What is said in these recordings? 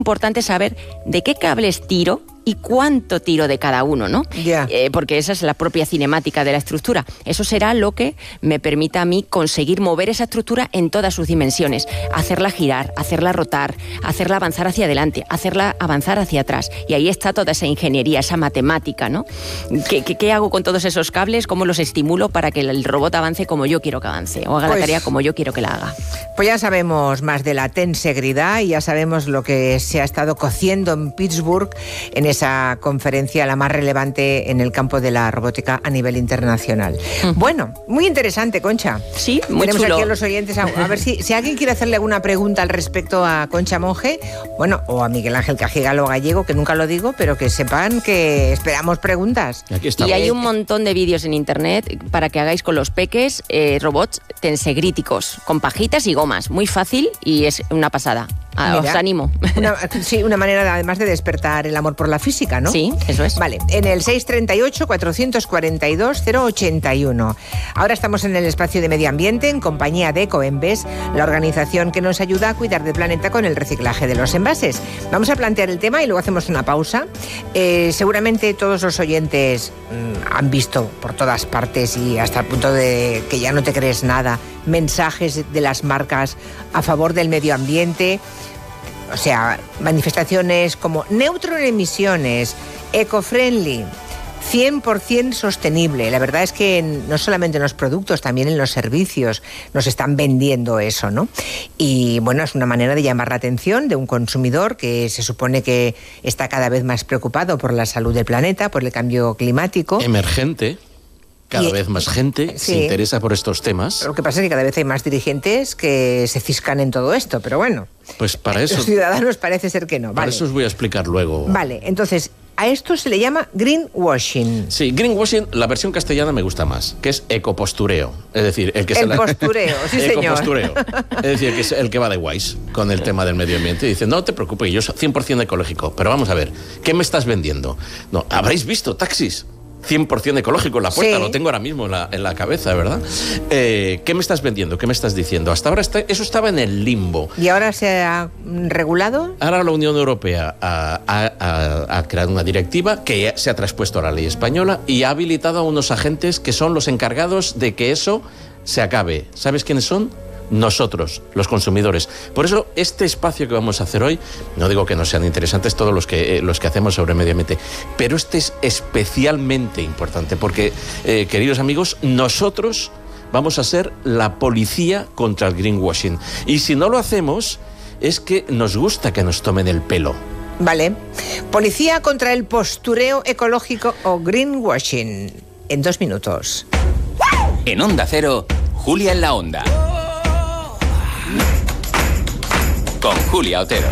importante saber de qué cables tiro y cuánto tiro de cada uno, ¿no? Yeah. Porque esa es la propia cinemática de la estructura. Eso será lo que me permita a mí conseguir mover esa estructura en todas sus dimensiones, hacerla girar, hacerla rotar, hacerla avanzar hacia adelante, hacerla avanzar hacia atrás. Y ahí está toda esa ingeniería, esa matemática, ¿no? ¿Qué hago con todos esos cables? ¿Cómo los estimulo para que el robot avance como yo quiero que avance? O haga la tarea como yo quiero que la haga. Pues ya sabemos más de la tensegridad y ya sabemos lo que se ha estado cociendo en Pittsburgh en esa conferencia, la más relevante en el campo de la robótica a nivel internacional. Bueno, muy interesante, Concha. Sí, muy Tenemos chulo. aquí a los oyentes, a ver si alguien quiere hacerle alguna pregunta al respecto a Concha Monge, bueno, o a Miguel Ángel Cajigalo Gallego, que nunca lo digo, pero que sepan que esperamos preguntas. Aquí estamos. Y hay un montón de vídeos en internet para que hagáis con los peques robots tensegríticos, con pajitas y gomas. Muy fácil y es una pasada. Os animo. Una manera además de despertar el amor por la física, ¿no? Sí, eso es. Vale, en el 638-442-081. Ahora estamos en el espacio de medio ambiente en compañía de Ecoembes, la organización que nos ayuda a cuidar del planeta con el reciclaje de los envases. Vamos a plantear el tema y luego hacemos una pausa. Seguramente todos los oyentes han visto por todas partes y hasta el punto de que ya no te crees nada, mensajes de las marcas a favor del medio ambiente. O sea, manifestaciones como neutro en emisiones, eco-friendly, 100% sostenible. La verdad es que no solamente en los productos, también en los servicios nos están vendiendo eso, ¿no? Y bueno, es una manera de llamar la atención de un consumidor que se supone que está cada vez más preocupado por la salud del planeta, por el cambio climático. Emergente. Cada vez más gente se interesa por estos temas. Lo que pasa es que cada vez hay más dirigentes que se ciscan en todo esto, pero bueno. Pues para eso... Los ciudadanos parece ser que no. Para eso os voy a explicar luego. Vale, entonces, a esto se le llama greenwashing. Sí, greenwashing, la versión castellana me gusta más, que es ecopostureo. Es decir, el que se postureo, sí señor. Ecopostureo. Es decir, que es el que va de guays con el tema del medio ambiente y dice, no te preocupes, yo soy 100% ecológico, pero vamos a ver, ¿qué me estás vendiendo? No, habréis visto taxis 100% ecológico en la puerta, lo tengo ahora mismo en la cabeza, ¿verdad? ¿Qué me estás vendiendo? ¿Qué me estás diciendo? Hasta ahora eso estaba en el limbo. ¿Y ahora se ha regulado? Ahora la Unión Europea ha creado una directiva que se ha traspuesto a la ley española y ha habilitado a unos agentes que son los encargados de que eso se acabe. ¿Sabes quiénes son? Nosotros, los consumidores. Por eso, este espacio que vamos a hacer hoy, no digo que no sean interesantes todos los que hacemos sobre medio ambiente, pero este es especialmente importante porque, queridos amigos, nosotros vamos a ser la policía contra el greenwashing. Y si no lo hacemos, es que nos gusta que nos tomen el pelo. Vale. Policía contra el postureo ecológico o greenwashing. En 2 minutos. En Onda Cero, Julia en la Onda. Con Julia Otero.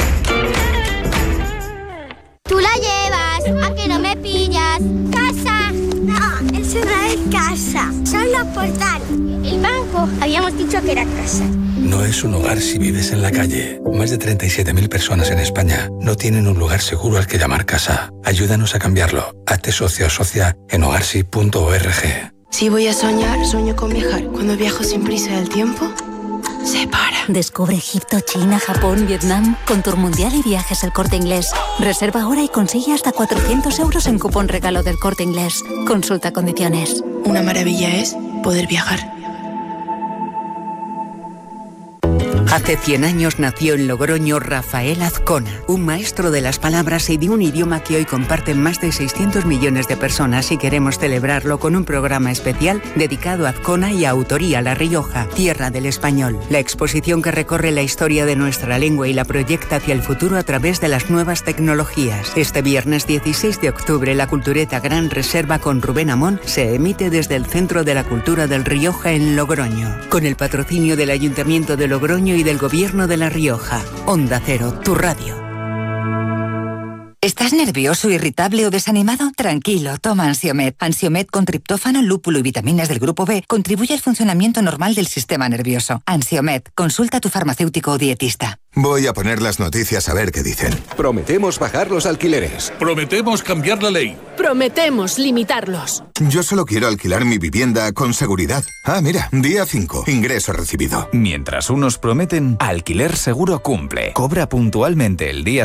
Tú la llevas, a que no me pillas. ¡Casa! No, eso no es casa. Son los portales. El banco, habíamos dicho que era casa. No es un hogar si vives en la calle. Más de 37.000 personas en España no tienen un lugar seguro al que llamar casa. Ayúdanos a cambiarlo. Hazte socio o socia en hogarsi.org. Si voy a soñar, sueño con viajar. Cuando viajo sin prisa del tiempo, se para. Descubre Egipto, China, Japón, Vietnam con Tour Mundial y Viajes El Corte Inglés. Reserva ahora y consigue hasta 400 euros en cupón regalo del Corte Inglés. Consulta condiciones. Una maravilla es poder viajar. Hace 100 años nació en Logroño Rafael Azcona, un maestro de las palabras y de un idioma que hoy comparten más de 600 millones de personas y queremos celebrarlo con un programa especial dedicado a Azcona y a Autoría La Rioja, Tierra del Español. La exposición que recorre la historia de nuestra lengua y la proyecta hacia el futuro a través de las nuevas tecnologías. Este viernes 16 de octubre, la Cultureta Gran Reserva con Rubén Amón se emite desde el Centro de la Cultura del Rioja en Logroño, con el patrocinio del Ayuntamiento de Logroño y del Gobierno de La Rioja. Onda Cero, tu radio. ¿Estás nervioso, irritable o desanimado? Tranquilo, toma Ansiomed. Ansiomed con triptófano, lúpulo y vitaminas del grupo B contribuye al funcionamiento normal del sistema nervioso. Ansiomed, consulta a tu farmacéutico o dietista. Voy a poner las noticias a ver qué dicen. Prometemos bajar los alquileres. Prometemos cambiar la ley. Prometemos limitarlos. Yo solo quiero alquilar mi vivienda con seguridad. Ah, mira, día 5, ingreso recibido. Mientras unos prometen, Alquiler Seguro cumple. Cobra puntualmente el día